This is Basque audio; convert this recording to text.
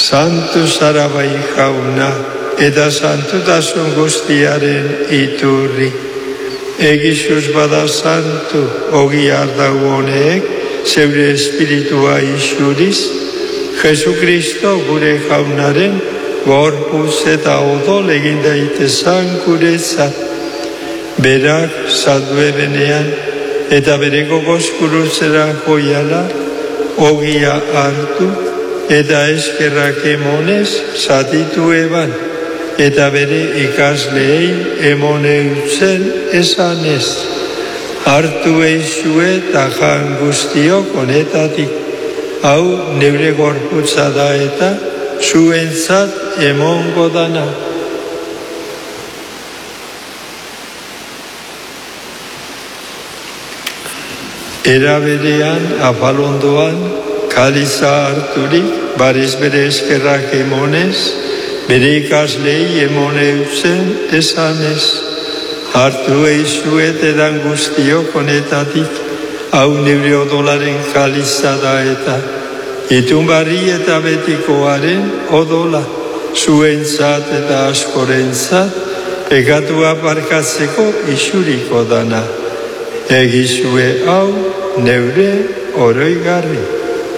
Santu zara bai jauna, eta santutasun guztiaren iturri. Egizuz bada santu, ogi ardago honek, zeure espiritua isuriz, Jesukristo gure jaunaren, gorpuz eta odol egin daitezan guretzat. Berak zadue benean, eta bere gogozkurutzera joiala, ogia hartu, eta eskerrak emonez zatitu eban, eta bere ikasleei emone utzen esanez. Hartu eixue eta jan guztiok honetatik, hau neure gorputza da eta zuentzat emongo dana. Era berean, apalondoan, kaliza harturik, bariz bere eskerrak emonez, bere ikaslei emone utzen esanez. Hartu eizuet edan guztiok honetatik, hau neure odolaren kaliza da eta, itun barri eta betikoaren odola, zuentzat eta askorentzat, pekatua barkatzeko isuriko dana. Egizue hau neure oroigarri.